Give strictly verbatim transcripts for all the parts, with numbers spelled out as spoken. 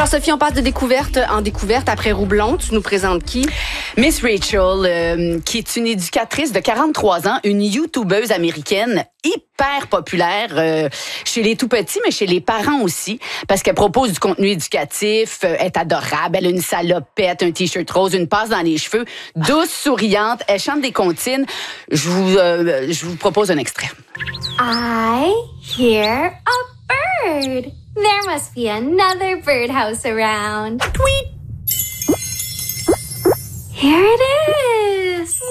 Alors, Sophie, on passe de découverte en découverte. Après Roublon, tu nous présentes qui? Miss Rachel, euh, qui est une éducatrice de quarante-trois ans, une YouTubeuse américaine hyper populaire euh, chez les tout-petits, mais chez les parents aussi, parce qu'elle propose du contenu éducatif, euh, est adorable, elle a une salopette, un T-shirt rose, une passe dans les cheveux, douce, souriante, elle chante des comptines. Je vous, euh, je vous propose un extrait. I hear a bird. There must be another birdhouse around. Tweet! Here it is.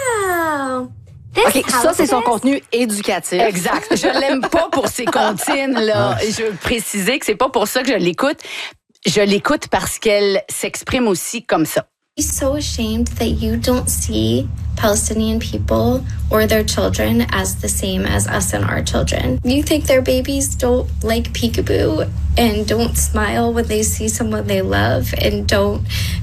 Wow. This OK, ça, c'est son contenu éducatif. Exact. Je l'aime pas pour ses comptines, là. Et je veux préciser que c'est pas pour ça que je l'écoute. Je l'écoute parce qu'elle s'exprime aussi comme ça. I'm so ashamed that you don't see Palestinian people or their children as the same as us and our children. You think their babies don't like peekaboo and don't smile when they see someone they love and don't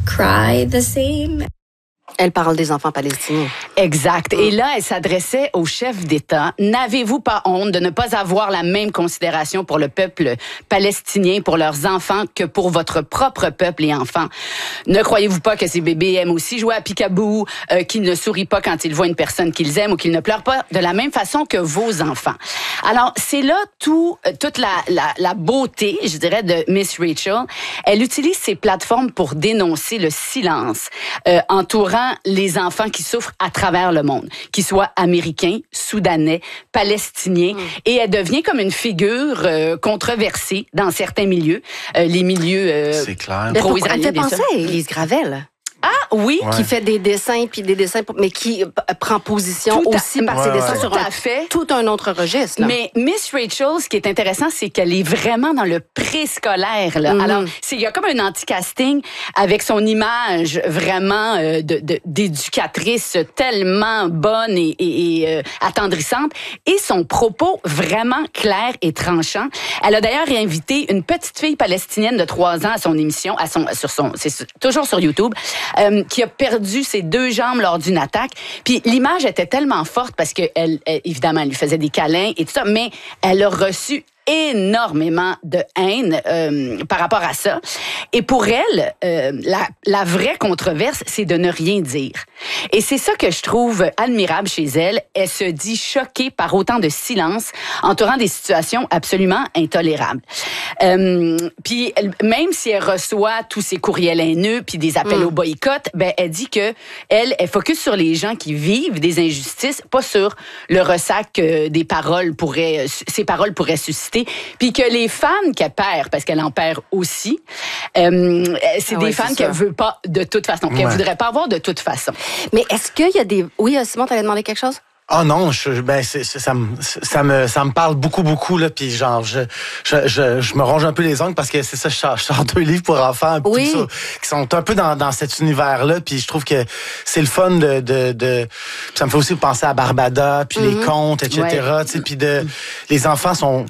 cry the same? Elle parle des enfants palestiniens. Exact. Et là, elle s'adressait au chef d'État. N'avez-vous pas honte de ne pas avoir la même considération pour le peuple palestinien, pour leurs enfants, que pour votre propre peuple et enfants? Ne croyez-vous pas que ces bébés aiment aussi jouer à peekaboo, euh, qu'ils ne sourient pas quand ils voient une personne qu'ils aiment ou qu'ils ne pleurent pas de la même façon que vos enfants? Alors, c'est là tout, euh, toute la, la, la beauté, je dirais, de Miss Rachel. Elle utilise ces plateformes pour dénoncer le silence euh, entourant les enfants qui souffrent à travers le monde, qu'ils soient américains, soudanais, palestiniens, mmh. et elle devient comme une figure euh, controversée dans certains milieux, euh, les milieux euh, C'est clair. pro-israéliens. Elle fait penser à Élise Gravel. Ah oui, ouais. Qui fait des dessins puis des dessins, mais qui prend position tout aussi à, par ouais, ses ouais. dessins sur tout un, à fait. tout un autre registre. Là. Mais Miss Rachel, ce qui est intéressant, c'est qu'elle est vraiment dans le préscolaire. Là. Mm-hmm. Alors, c'est, il y a comme un anti-casting avec son image vraiment euh, de, de, d'éducatrice tellement bonne et, et, et euh, attendrissante, et son propos vraiment clair et tranchant. Elle a d'ailleurs invité une petite fille palestinienne de trois ans à son émission, à son, sur son, c'est toujours sur YouTube, euh, qui a perdu ses deux jambes lors d'une attaque. Puis l'image était tellement forte parce que elle, elle, évidemment, elle lui faisait des câlins et tout ça, mais elle a reçu énormément de haine euh, par rapport à ça. Et pour elle, euh, la, la vraie controverse, c'est de ne rien dire. Et c'est ça que je trouve admirable chez elle. Elle se dit choquée par autant de silence entourant des situations absolument intolérables. Euh, puis même si elle reçoit tous ces courriels haineux puis des appels mmh. au boycott, ben elle dit que elle, elle focus sur les gens qui vivent des injustices, pas sur le ressac que des paroles pourraient, ces paroles pourraient susciter. Puis que les fans qu'elle perd, parce qu'elle en perd aussi, euh, c'est ah des ouais, fans c'est qu'elle veut pas de toute façon, qu'elle ouais. voudrait pas avoir de toute façon. Mais est-ce qu'il y a des... Oui, Simon, t'allais demander quelque chose? Oh non, je, ben c'est, c'est, ça me ça me ça me parle beaucoup beaucoup là, puis genre je, je je je me ronge un peu les ongles parce que c'est ça, je sors, je sors deux livres pour enfants, oui. tout ça, qui sont un peu dans dans cet univers là, puis je trouve que c'est le fun de de, de ça me fait aussi penser à Barbada, puis mm-hmm. les contes, et cetera. Ouais. Tu sais, puis de les enfants sont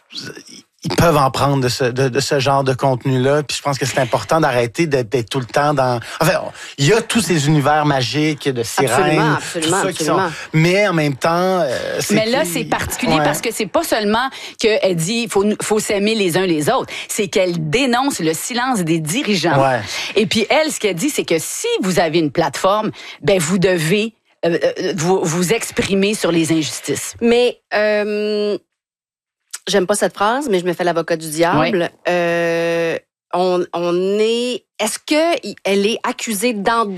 ils peuvent en prendre de ce, de, de ce genre de contenu-là. Puis je pense que c'est important d'arrêter d'être, d'être tout le temps dans... Enfin, il y a tous ces univers magiques de sirènes, absolument, absolument, tout ça absolument. qui sont... Mais en même temps... Euh, c'est Mais là, qui... c'est particulier ouais. parce que c'est pas seulement qu'elle dit il faut, faut s'aimer les uns les autres. C'est qu'elle dénonce le silence des dirigeants. Ouais. Et puis elle, ce qu'elle dit, c'est que si vous avez une plateforme, ben vous devez euh, vous, vous exprimer sur les injustices. Mais... Euh... J'aime pas cette phrase, mais je me fais l'avocat du diable. Ouais. Euh, on, on est... Est-ce qu'elle est accusée dans